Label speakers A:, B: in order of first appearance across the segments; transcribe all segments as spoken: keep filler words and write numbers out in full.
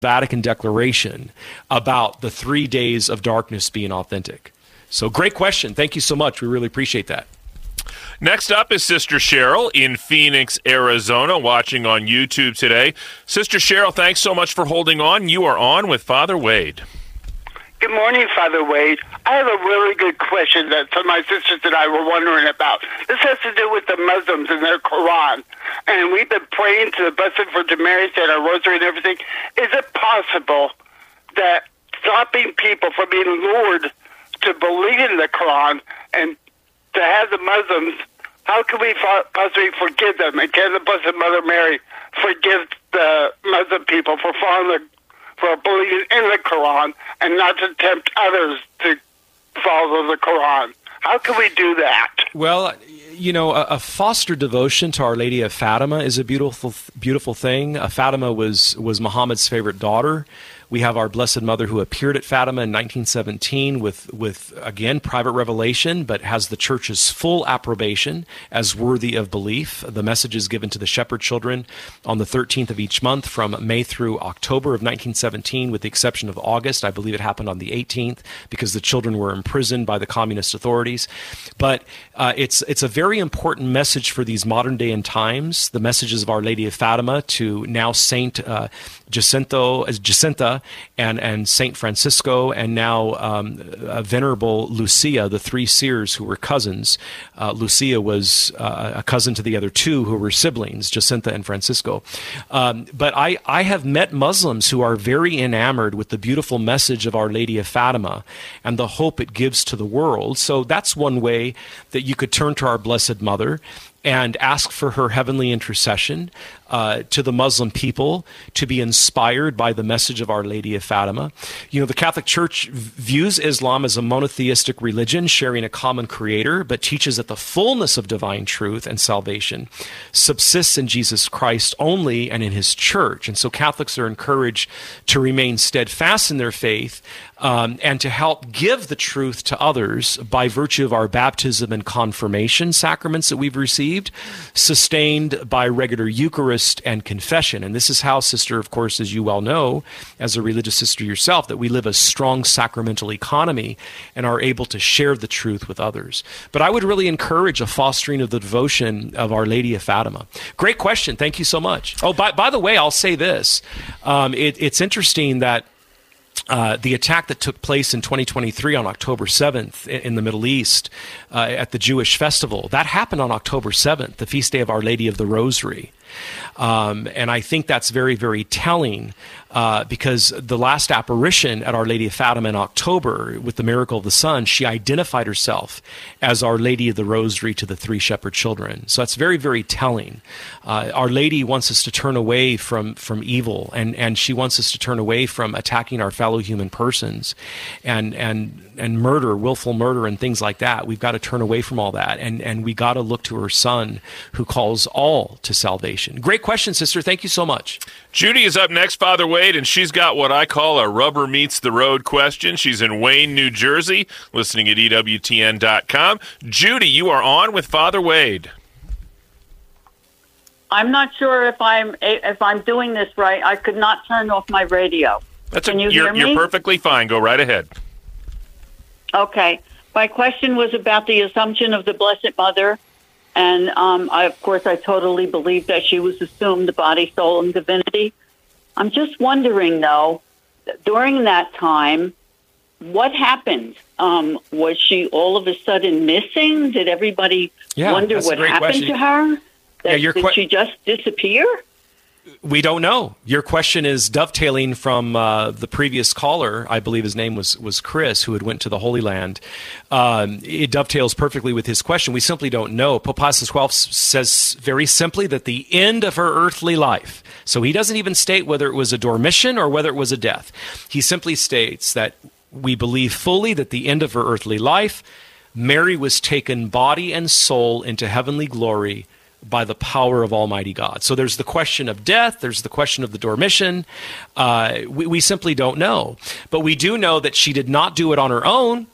A: Vatican Declaration about the three days of darkness being authentic? So great question. Thank you so much. We really appreciate that.
B: Next up is Sister Cheryl in Phoenix, Arizona, watching on YouTube today. Sister Cheryl, thanks so much for holding on. You are on with Father Wade.
C: Good morning, Father Wade. I have a really good question that some of my sisters and I were wondering about. This has to do with the Muslims and their Quran. And we've been praying to the Blessed Virgin Mary, said our rosary and everything. Is it possible that stopping people from being lured to believe in the Quran and to have the Muslims, how can we possibly forgive them? And can the Blessed Mother Mary forgive the Muslim people for following the, for believing in the Quran and not to tempt others to follow the Quran? How can we do that?
A: Well, you know, a, a foster devotion to Our Lady of Fatima is a beautiful, beautiful thing. Uh, Fatima was was Muhammad's favorite daughter. We have our Blessed Mother who appeared at Fatima in nineteen seventeen with, with, again, private revelation, but has the Church's full approbation as worthy of belief. The message is given to the shepherd children on the thirteenth of each month from May through October of nineteen seventeen, with the exception of August. I believe it happened on the eighteenth because the children were imprisoned by the communist authorities. But uh, it's, it's a very important message for these modern day and times, the messages of Our Lady of Fatima to now Saint uh, Jacinto, Jacinta and, and Saint Francisco, and now um, uh, Venerable Lucia, the three seers who were cousins. Uh, Lucia was uh, a cousin to the other two who were siblings, Jacinta and Francisco. Um, but I, I have met Muslims who are very enamored with the beautiful message of Our Lady of Fatima and the hope it gives to the world. So that's one way that you could turn to our Blessed Mother and ask for her heavenly intercession uh, to the Muslim people to be inspired by the message of Our Lady of Fatima. You know, the Catholic Church views Islam as a monotheistic religion sharing a common creator, but teaches that the fullness of divine truth and salvation subsists in Jesus Christ only and in his church. And so Catholics are encouraged to remain steadfast in their faith um, and to help give the truth to others by virtue of our baptism and confirmation sacraments that we've received, sustained by regular Eucharist and confession. And this is how, sister, of course, as you well know, as a religious sister yourself, that we live a strong sacramental economy and are able to share the truth with others. But I would really encourage a fostering of the devotion of Our Lady of Fatima. Great question. Thank you so much. Oh, by, by the way, I'll say this. Um, it, it's interesting that Uh, the attack that took place in twenty twenty-three on October seventh in the Middle East uh, at the Jewish festival, that happened on October seventh, the feast day of Our Lady of the Rosary. Um, and I think that's very, very telling uh, because the last apparition at Our Lady of Fatima in October with the miracle of the sun, she identified herself as Our Lady of the Rosary to the three shepherd children. So that's very, very telling. Uh, Our Lady wants us to turn away from, from evil, and, and she wants us to turn away from attacking our fellow human persons and, and, and murder, willful murder and things like that. We've got to turn away from all that, and, and we got to look to her Son who calls all to salvation. Great question, sister. Thank you so much.
B: Judy is up next, Father Wade, and she's got what I call a rubber meets the road question. She's in Wayne, New Jersey, listening at E W T N dot com. Judy, you are on with Father Wade.
D: I'm not sure if I'm if I'm doing this right. I could not turn off my radio.
B: That's
D: Can
B: a,
D: you
B: you're,
D: hear me?
B: You're perfectly fine. Go right ahead.
D: Okay. My question was about the Assumption of the Blessed Mother. And, um, I, of course, I totally believe that she was assumed the body, soul, and divinity. I'm just wondering, though, during that time, what happened? Um, was she all of a sudden missing? Did everybody
A: yeah,
D: wonder what happened
A: question.
D: to her? That,
A: yeah, your
D: did
A: que-
D: she just disappear?
A: We don't know. Your question is dovetailing from uh, the previous caller. I believe his name was was Chris, who had went to the Holy Land. Um, it dovetails perfectly with his question. We simply don't know. Pope Pius the twelfth says very simply that the end of her earthly life. So he doesn't even state whether it was a dormition or whether it was a death. He simply states that we believe fully that the end of her earthly life, Mary was taken body and soul into heavenly glory by the power of Almighty God. So there's the question of death, there's the question of the dormition. Uh, we, we simply don't know. But we do know that she did not do it on her own,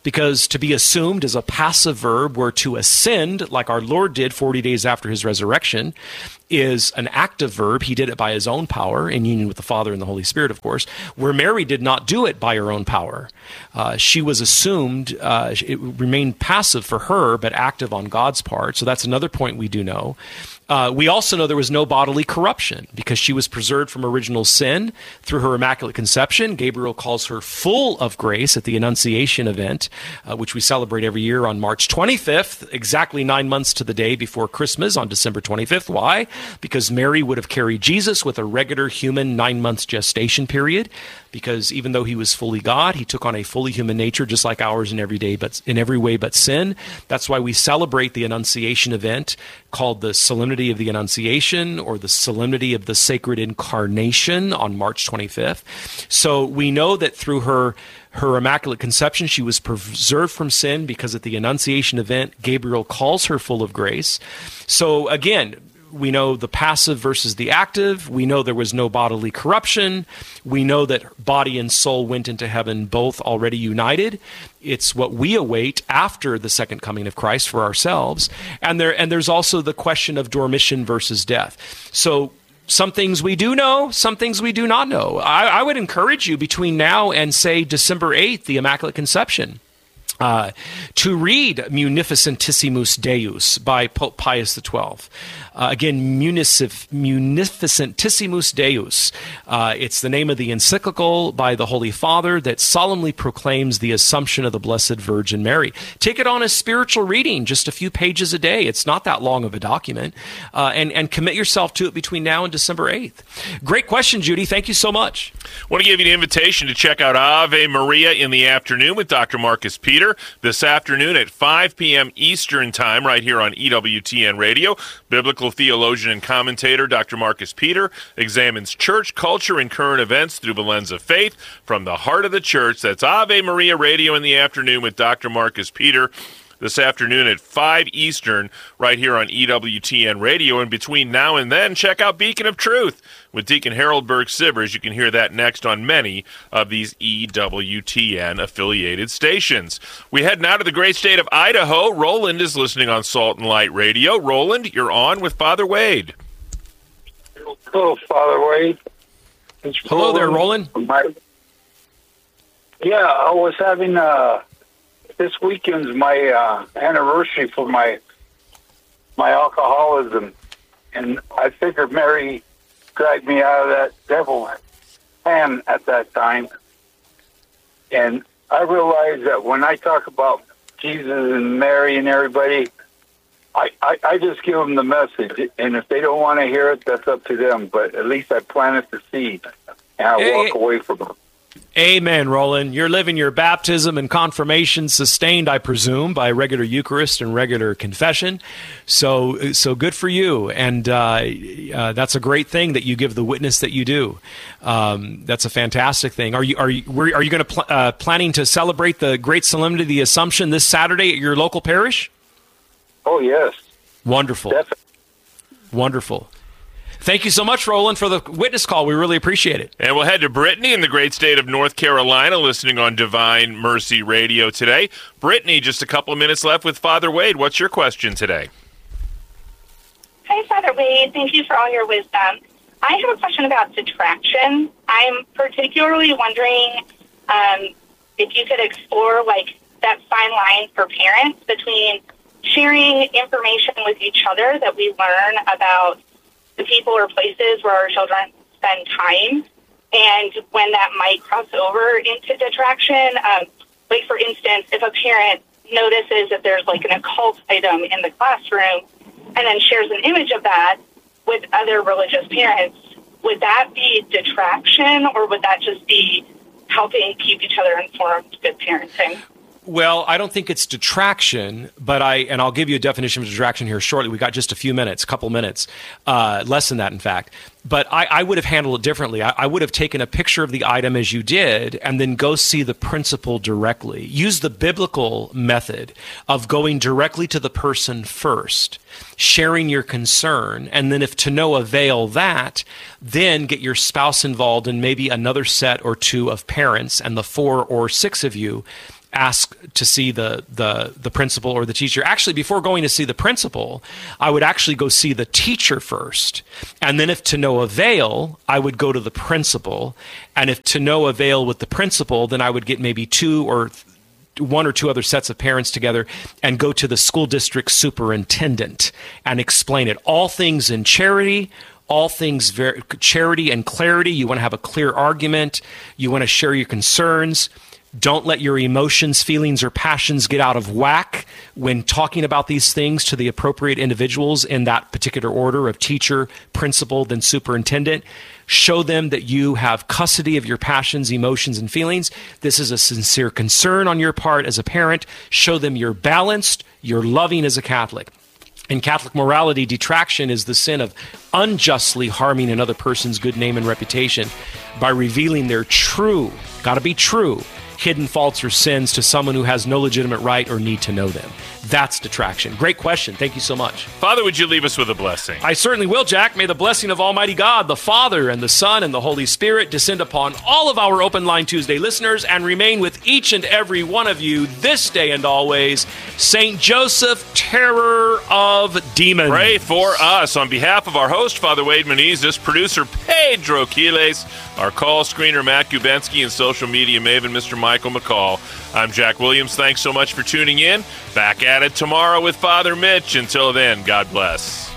A: because to be assumed is a passive verb, where to ascend, like our Lord did forty days after his resurrection, is an active verb. He did it by his own power, in union with the Father and the Holy Spirit, of course, where Mary did not do it by her own power. Uh, she was assumed, uh, it remained passive for her, but active on God's part. So that's another point we do know. Uh, we also know there was no bodily corruption because she was preserved from original sin through her Immaculate Conception. Gabriel calls her full of grace at the Annunciation event, uh, which we celebrate every year on March twenty-fifth, exactly nine months to the day before Christmas on December twenty-fifth. Why? Because Mary would have carried Jesus with a regular human nine-month gestation period, because even though he was fully God, he took on a fully human nature just like ours in every day, but in every way but sin. That's why we celebrate the Annunciation event, called the Solemnity of the Annunciation, or the Solemnity of the Sacred Incarnation, on March twenty-fifth. So we know that through her her Immaculate Conception, she was preserved from sin, because at the Annunciation event, Gabriel calls her full of grace. So again, we know the passive versus the active. We know there was no bodily corruption. We know that body and soul went into heaven both already united. It's what we await after the second coming of Christ for ourselves. And there, and there's also the question of dormition versus death. So some things we do know, some things we do not know. I, I would encourage you between now and, say, December eighth, the Immaculate Conception, Uh, to read Munificentissimus Deus by Pope Pius the twelfth. Uh, again, Municif- Munificentissimus Deus. Uh, it's the name of the encyclical by the Holy Father that solemnly proclaims the Assumption of the Blessed Virgin Mary. Take it on as spiritual reading, just a few pages a day. It's not that long of a document. Uh, and, and commit yourself to it between now and December eighth. Great question, Judy. Thank you so much.
B: I want to give you an invitation to check out Ave Maria in the afternoon with Doctor Marcus Peter this afternoon at five p.m. Eastern Time, right here on E W T N Radio. Biblical theologian and commentator Doctor Marcus Peter examines church culture and current events through the lens of faith from the heart of the church. That's Ave Maria Radio in the afternoon with Doctor Marcus Peter this afternoon at five Eastern, right here on E W T N Radio. And between now and then, check out Beacon of Truth with Deacon Harold Burke-Sivers. You can hear that next on many of these E W T N-affiliated stations. We head now to the great state of Idaho. Roland is listening on Salt and Light Radio. Roland, you're on with Father Wade.
E: Hello, Father Wade. It's
A: Hello there, Roland.
E: My, yeah, I was having... Uh, This weekend's my uh, anniversary for my my alcoholism, and I figured Mary dragged me out of that devil hand at that time. And I realized that when I talk about Jesus and Mary and everybody, I, I, I just give them the message. And if they don't want to hear it, that's up to them. But at least I planted the seed, and I
A: hey,
E: walk
A: hey.
E: away from them.
A: Amen, Roland. You're living your baptism and confirmation, sustained, I presume, by regular Eucharist and regular confession. So, so good for you, and uh, uh, that's a great thing that you give the witness that you do. Um, that's a fantastic thing. Are you are you are you going to pl- uh, planning to celebrate the Great Solemnity of the Assumption this Saturday at your local parish?
E: Oh yes,
A: wonderful,
E: definitely.
A: Wonderful. Thank you so much, Roland, for the witness call. We really appreciate it.
B: And we'll head to Brittany in the great state of North Carolina, listening on Divine Mercy Radio today. Brittany, just a couple of minutes left with Father Wade. What's your question today?
F: Hi, Father Wade. Thank you for all your wisdom. I have a question about detraction. I'm particularly wondering um, if you could explore, like, that fine line for parents between sharing information with each other that we learn about the people or places where our children spend time, and when that might cross over into detraction. Um, like, for instance, if a parent notices that there's, like, an occult item in the classroom and then shares an image of that with other religious parents, would that be detraction, or would that just be helping keep each other informed, good parenting?
A: Well, I don't think it's detraction, but I, and I'll give you a definition of detraction here shortly. We got just a few minutes, a couple minutes, uh, less than that, in fact. But I, I would have handled it differently. I, I would have taken a picture of the item as you did, and then go see the principal directly. Use the biblical method of going directly to the person first, sharing your concern, and then if to no avail that, then get your spouse involved and maybe another set or two of parents, and the four or six of you ask to see the, the the principal or the teacher. Actually, before going to see the principal, I would actually go see the teacher first. And then if to no avail, I would go to the principal. And if to no avail with the principal, then I would get maybe two or one or two other sets of parents together and go to the school district superintendent and explain it. All things in charity, all things ver- charity and clarity. You want to have a clear argument. You want to share your concerns. Don't let your emotions, feelings, or passions get out of whack when talking about these things to the appropriate individuals in that particular order of teacher, principal, then superintendent. Show them that you have custody of your passions, emotions, and feelings. This is a sincere concern on your part as a parent. Show them you're balanced, you're loving as a Catholic. In Catholic morality, detraction is the sin of unjustly harming another person's good name and reputation by revealing their true, got to be true, hidden faults or sins to someone who has no legitimate right or need to know them. That's detraction. Great question. Thank you so much.
B: Father, would you leave us with a blessing?
A: I certainly will, Jack. May the blessing of Almighty God, the Father, and the Son, and the Holy Spirit descend upon all of our Open Line Tuesday listeners and remain with each and every one of you this day and always. Saint Joseph, terror of demons.
B: Pray for us. On behalf of our host, Father Wade Menezes, producer Pedro Quiles, our call screener Matt Gubensky, and social media maven Mister Michael McCall, I'm Jack Williams. Thanks so much for tuning in. Back at it tomorrow with Father Mitch. Until then, God bless.